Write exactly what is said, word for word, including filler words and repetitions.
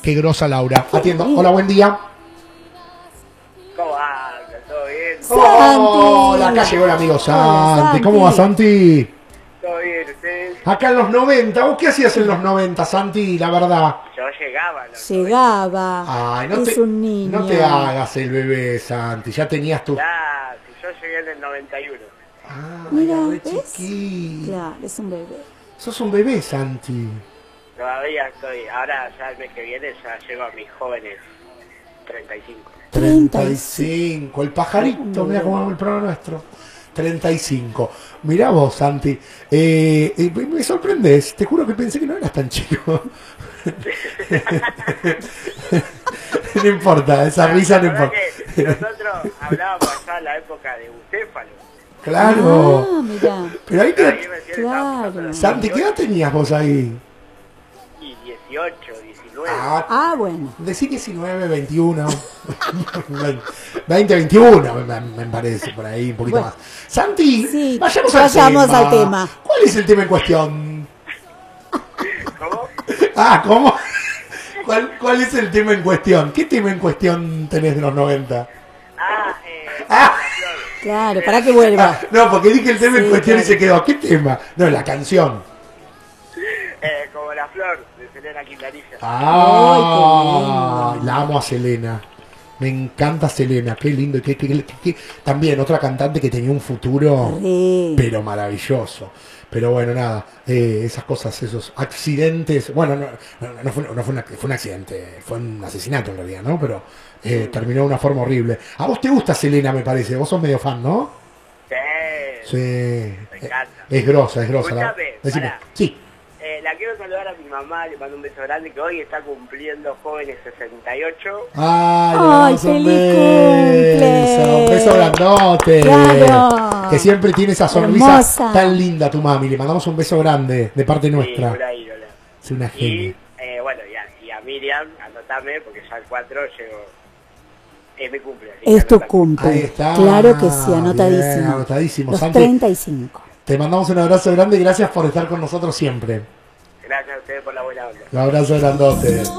Qué grosa Laura. Atiendo. Hola, buen día. ¿Cómo andas? ¿Todo bien? Hola, acá llegó el amigo Santi. Santi. ¿Cómo va, Santi? ¿Todo bien ustedes? Acá en los noventa. ¿Vos qué hacías en los noventa, Santi? La verdad. Yo llegaba a los Llegaba. Ay, no es te, un niño. no te hagas el bebé, Santi. Ya tenías tu... Ya, si yo llegué en el noventa y uno. Ah, Mira, re ¿ves? chiquito. Claro, es un bebé. Sos un bebé, Santi. Todavía estoy, ahora ya el mes que viene ya llego a mis jóvenes treinta y cinco. treinta y cinco. El pajarito, mira cómo va el programa nuestro. treinta y cinco. Mirá vos, Santi. Eh, eh, me sorprendes. Te juro que pensé que no eras tan chico. No importa, esa risa no La verdad importa. que nosotros hablábamos allá en la época de Bucéfalo. Claro. Ah, mira. Pero ahí Ahí te... recién Claro. estábamos pasando los Santi, ¿qué edad tenías vos ahí? Y dieciocho, diecinueve. Ah, Ah, bueno. decí diecinueve, veintiuno. veinte, veintiuno me, me parece, por ahí, un poquito Bueno. más. Santi, Sí, vayamos, vayamos al, al tema. tema. ¿Cuál es el tema en cuestión? ¿Cómo? Ah, ¿cómo? ¿Cuál, ¿Cuál es el tema en cuestión? ¿Qué tema en cuestión tenés de los noventa? Ah, eh, Ah. la flor. Claro, para que vuelva. No, porque dije el tema en Sí, cuestión claro. y se quedó. ¿Qué tema? No, la canción. Eh, como la flor de Selena Quintanilla. Ah, Ay, qué lindo. la amo a Selena. Me encanta Selena, qué lindo. Qué, qué, qué- qué- También otra cantante que tenía un futuro, Sí. pero maravilloso. Pero bueno, nada, eh, esas cosas, esos accidentes. Bueno, no, no, no fue, no fue, una- fue un accidente, fue un asesinato en realidad, ¿no? Pero eh, terminó de una forma horrible. A vos te gusta Selena, me parece. Vos sos medio fan, ¿no? Sí. Sí. Me encanta. Es grosa, es grosa. la- Escuchame, Decime. pará. Sí. Eh, la quiero saludar a mi mamá, le mando un beso grande que hoy está cumpliendo jóvenes sesenta y ocho. Ay, le Ay, mandamos un feliz beso, cumple. un beso grandote. Claro. Que siempre tiene esa sonrisa Hermosa. tan linda tu mami. Le mandamos un beso grande de parte Sí, nuestra. una ídola. Es una Y genia. eh, bueno, y a, y a Miriam, anotame, porque ya el cuatro llego. Es mi cumple. así que Es tu anotame. cumple. Ahí está. Claro que sí, anotadísimo. Bien, anotadísimo. Los Santi, treinta y cinco. te mandamos un abrazo grande y gracias por estar con nosotros siempre. Gracias a ustedes por la buena onda. Un abrazo grandote.